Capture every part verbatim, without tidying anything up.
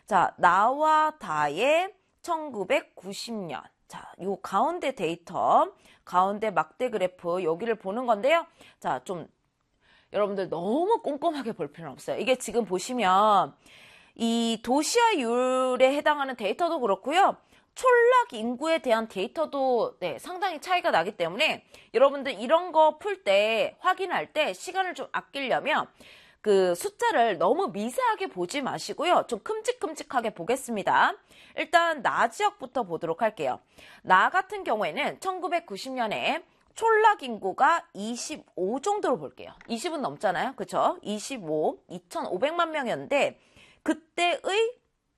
자, 나와 다의 천구백구십 년. 자, 요 가운데 데이터, 가운데 막대 그래프 여기를 보는 건데요. 자, 좀 여러분들 너무 꼼꼼하게 볼 필요는 없어요. 이게 지금 보시면 이 도시화율에 해당하는 데이터도 그렇고요. 촌락 인구에 대한 데이터도 네, 상당히 차이가 나기 때문에 여러분들 이런 거 풀 때 확인할 때 시간을 좀 아끼려면 그 숫자를 너무 미세하게 보지 마시고요. 좀 큼직큼직하게 보겠습니다. 일단 나 지역부터 보도록 할게요. 나 같은 경우에는 천구백구십 년에 촌락 인구가 이십오 정도로 볼게요. 이십은 넘잖아요. 그쵸? 이십오, 이천오백만 명이었는데 그때의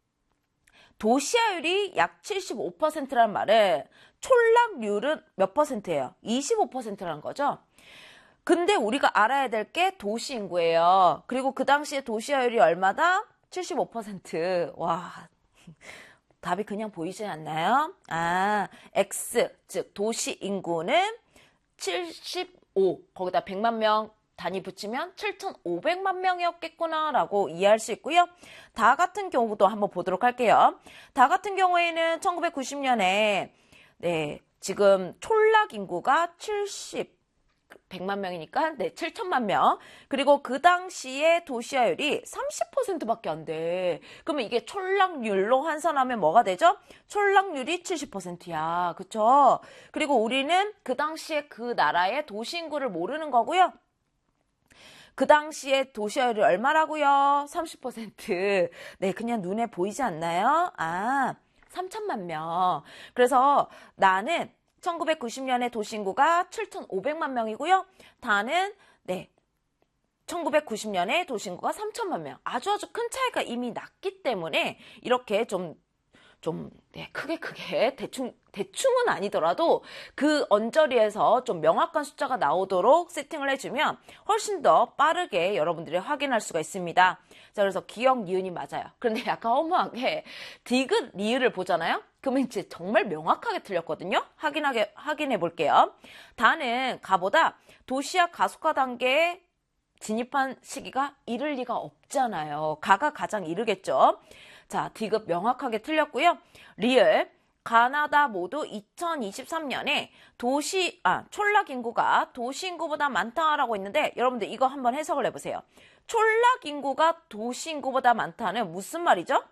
도시화율이 약 칠십오 퍼센트라는 말은 촌락률은 몇 퍼센트예요? 이십오 퍼센트라는 거죠. 근데 우리가 알아야 될 게 도시 인구예요. 그리고 그 당시에 도시화율이 얼마다? 칠십오 퍼센트. 와, 답이 그냥 보이지 않나요? 아, X, 즉 도시 인구는 칠십오, 거기다 백만 명 단위 붙이면 칠천오백만 명이었겠구나라고 이해할 수 있고요. 다 같은 경우도 한번 보도록 할게요. 다 같은 경우에는 천구백구십 년에 네, 지금 촌락 인구가 칠십, 백만 명이니까 네, 칠천만 명. 그리고 그 당시에 도시화율이 삼십 퍼센트밖에 안 돼. 그러면 이게 촌락률로 환산하면 뭐가 되죠? 촌락률이 칠십 퍼센트야. 그쵸? 그리고 우리는 그 당시에 그 나라의 도시 인구를 모르는 거고요. 그 당시에 도시화율이 얼마라고요? 삼십 퍼센트. 네, 그냥 눈에 보이지 않나요? 아, 삼천만 명. 그래서 나는 천구백구십 년에 도시인구가 칠천오백만 명이고요. 다는 네, 천구백구십 년에 도시인구가 삼천만 명. 아주 아주 큰 차이가 이미 났기 때문에 이렇게 좀 좀 네, 크게 크게 대충 대충은 아니더라도 그 언저리에서 좀 명확한 숫자가 나오도록 세팅을 해주면 훨씬 더 빠르게 여러분들이 확인할 수가 있습니다. 자, 그래서 기역 니은이 맞아요. 그런데 약간 허무하게 디귿 리을을 보잖아요. 그러면 이제 정말 명확하게 틀렸거든요. 확인하게 확인해 볼게요. 다는 가보다 도시화 가속화 단계에 진입한 시기가 이를 리가 없잖아요. 가가 가장 이르겠죠. 자, 디귿 명확하게 틀렸고요. 리을, 가나다 모두 이천이십삼 년에 도시, 아, 촌락 인구가 도시 인구보다 많다라고 했는데 여러분들 이거 한번 해석을 해보세요. 촌락 인구가 도시 인구보다 많다는 무슨 말이죠?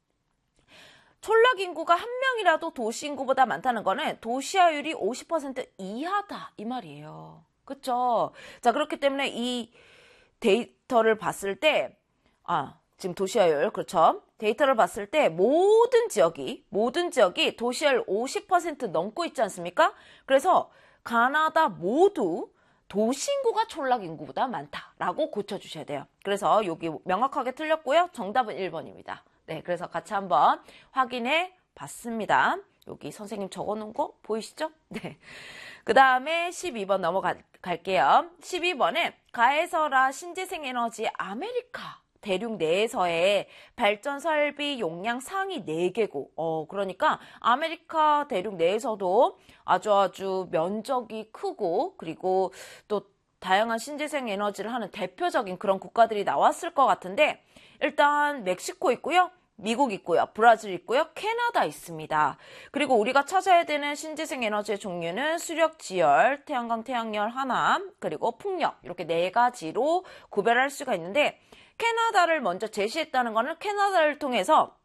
촌락 인구가 한 명이라도 도시 인구보다 많다는 거는 도시화율이 오십 퍼센트 이하다 이 말이에요. 그쵸? 자, 그렇기 때문에 이 데이터를 봤을 때, 아, 지금 도시화율, 그렇죠? 데이터를 봤을 때 모든 지역이, 모든 지역이 도시화율 오십 퍼센트 넘고 있지 않습니까? 그래서 가나다 모두 도시인구가 촌락인구보다 많다라고 고쳐주셔야 돼요. 그래서 여기 명확하게 틀렸고요. 정답은 일 번입니다. 네, 그래서 같이 한번 확인해 봤습니다. 여기 선생님 적어놓은 거 보이시죠? 네. 그 다음에 십이 번 넘어갈게요. 십이 번은 가에서라 신재생에너지 아메리카 대륙 내에서의 발전 설비 용량 상위 네 개국. 어, 그러니까 아메리카 대륙 내에서도 아주 아주 면적이 크고 그리고 또 다양한 신재생 에너지를 하는 대표적인 그런 국가들이 나왔을 것 같은데 일단 멕시코 있고요. 미국 있고요. 브라질 있고요. 캐나다 있습니다. 그리고 우리가 찾아야 되는 신재생 에너지의 종류는 수력, 지열, 태양광, 태양열, 하남, 그리고 풍력 이렇게 네 가지로 구별할 수가 있는데 캐나다를 먼저 제시했다는 거는 캐나다를 통해서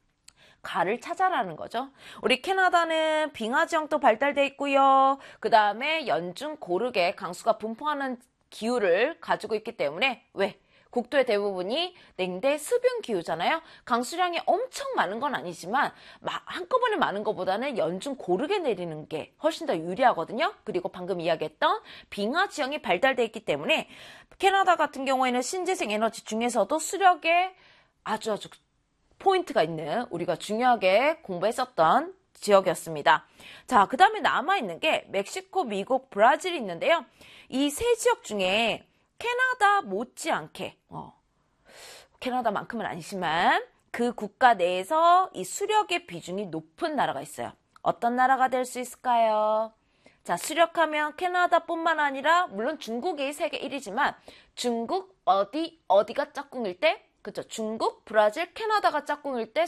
가를 찾아라는 거죠. 우리 캐나다는 빙하 지형도 발달돼 있고요. 그 다음에 연중 고르게 강수가 분포하는 기후를 가지고 있기 때문에 왜? 국토의 대부분이 냉대 수분 기후잖아요. 강수량이 엄청 많은 건 아니지만 한꺼번에 많은 것보다는 연중 고르게 내리는 게 훨씬 더 유리하거든요. 그리고 방금 이야기했던 빙하 지형이 발달돼 있기 때문에 캐나다 같은 경우에는 신재생 에너지 중에서도 수력에 아주 아주 포인트가 있는 우리가 중요하게 공부했었던 지역이었습니다. 자, 그 다음에 남아있는 게 멕시코, 미국, 브라질이 있는데요. 이 세 지역 중에 캐나다 못지않게 어, 캐나다만큼은 아니지만 그 국가 내에서 이 수력의 비중이 높은 나라가 있어요. 어떤 나라가 될 수 있을까요? 자, 수력하면 캐나다뿐만 아니라 물론 중국이 세계 일 위지만 중국 어디 어디가 짝꿍일 때? 그쵸? 중국, 브라질, 캐나다가 짝꿍일 때